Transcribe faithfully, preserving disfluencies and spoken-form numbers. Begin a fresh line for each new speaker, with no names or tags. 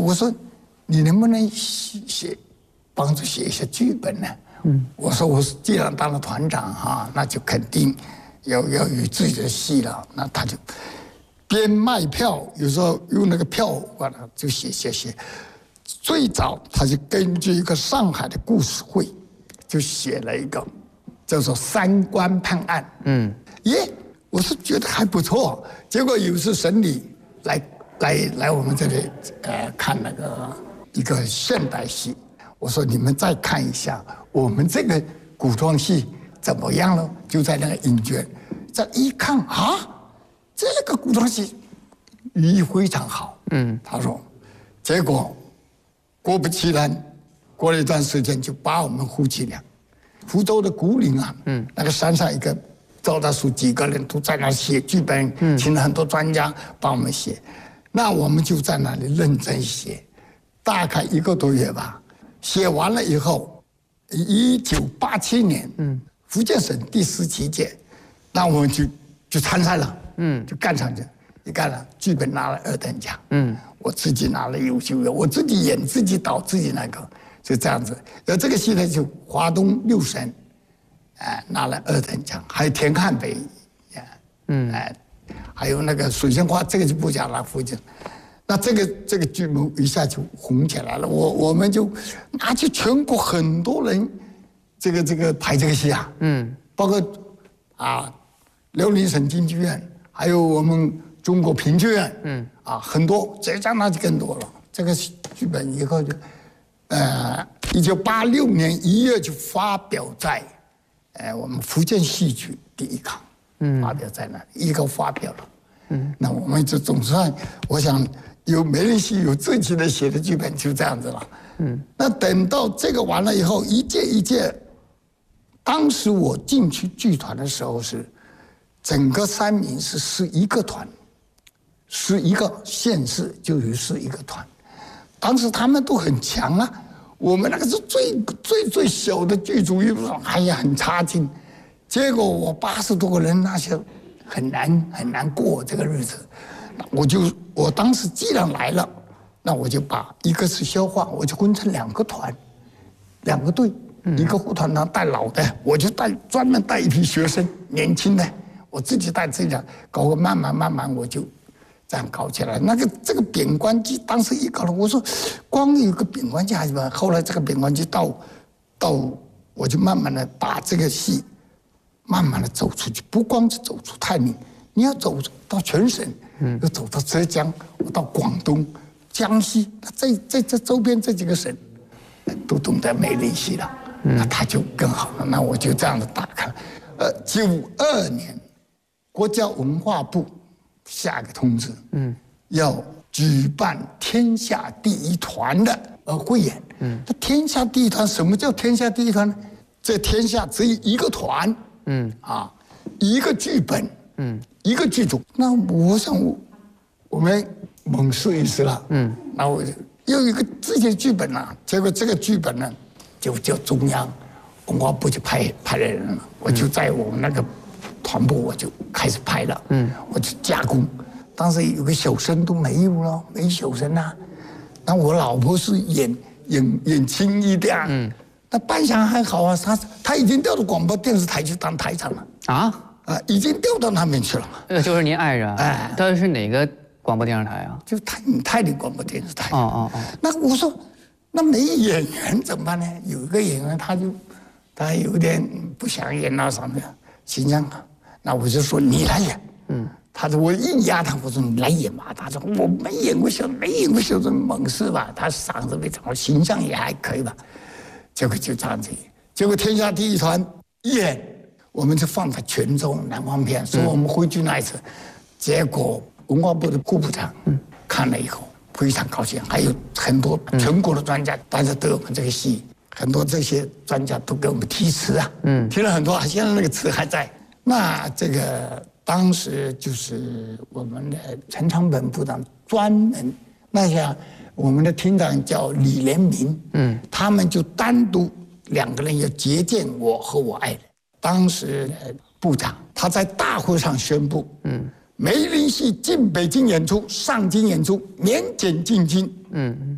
我说你能不能写写，帮助写一些剧本呢？嗯，我说我既然当了团长哈，那就肯定要要有自己的戏了。那他就边卖票，有时候用那个票完了就写写写。最早他就根据一个上海的故事会，就写了一个叫做《三关判案》。嗯，耶，我是觉得还不错。结果有一次审理来来来我们这里呃看那个一个现代戏。我说你们再看一下我们这个古装戏怎么样了？就在那个影卷，这一看啊，这个古装戏寓意非常好。嗯，他说，结果果不其然，过了一段时间就把我们夫妻俩，福州的古岭啊，嗯，那个山上一个赵大叔几个人都在那写剧本，嗯，请了很多专家帮我们写，那我们就在那里认真写，大概一个多月吧。写完了以后，一九八七年，嗯，福建省第十七届，那我们就就参赛了，嗯，就干上去，一干了，剧本拿了二等奖，嗯，我自己拿了优秀的，我自己演自己导自己那个，就这样子。而这个戏呢，就华东六省，哎、呃，拿了二等奖，还有田汉北，嗯，哎、呃，还有那个水仙花，这个就不讲了，福建。那这个这个剧目一下就红起来了，我我们就拿去全国很多人，这个这个排这个戏啊，嗯，包括啊，辽宁省京剧院，还有我们中国评剧院，嗯，啊很多，浙江那就更多了。这个剧本以后就，呃，一九八六年一月就发表在，呃，我们福建戏曲第一刊，嗯，发表在那里，一个发表了，嗯，那我们就总算，我想。有媒人戏，有自己的写的剧本，就这样子了。嗯，那等到这个完了以后，一届一届，当时我进去剧团的时候是，整个三明是十一个团，十一个县市就有十一个团，当时他们都很强啊，我们那个是最最最小的剧组，又说哎呀很差劲，结果我八十多个人那些很难很难过这个日子。我就我当时既然来了，那我就把一个是消化，我就分成两个团，两个队，嗯、一个副团长带老的，我就带专门带一批学生，年轻的，我自己带自己的，搞个慢慢慢慢我就这样搞起来。那个这个扁官机当时一搞了，我说光有个扁官机还是吧，后来这个扁官机到到我就慢慢的把这个戏慢慢的走出去，不光是走出太平，你要走到全省。嗯，又走到浙江，我到广东、江西，这这这周边这几个省，都懂得媒人戏了，嗯、那他就更好了。那我就这样子打开。呃，九二年，国家文化部下个通知，嗯，要举办天下第一团的呃汇演。嗯，那天下第一团，什么叫天下第一团呢？这天下只有一个团，嗯，啊，一个剧本。嗯，一个剧组，那我想我我们猛试一试了，嗯，那我又有一个自己的剧本了、啊，结果这个剧本呢，就叫中央文化部就派派来人了，我就在我们那个团部我就开始拍了，嗯，我就加工，当时有个小生都没有了，没小生啊，那我老婆是演演演青衣的啊，嗯，那扮相还好啊，她她已经调到广播电视台去当台长了啊。啊，已经调到那边去了。
呃，就是您爱人，哎，他是哪个广播电视台啊？
就太太平广播电视台。
哦哦哦。
那我说，那没演员怎么办呢？有一个演员，他就他有点不想演那什么的形象，那我就说你来演。嗯。他说我硬压他，我说你来演嘛。他说我没演过小，没演过小，这猛士吧？他嗓子非常好，形象也还可以吧？结果就这样子，结果天下第一团演。我们就放在泉州南方片，说我们回去那一次，嗯、结果文化部的顾部长看了以后非常高兴，还有很多全国的专家，大家都有我们这个戏，很多这些专家都给我们题词啊，嗯，提了很多，现在那个词还在。那这个当时就是我们的陈长本部长专门，那像我们的厅长叫李连明，嗯，他们就单独两个人要接见我和我爱人。当时部长他在大会上宣布，嗯，媒人戏进北京演出，上京演出，免检进京，嗯。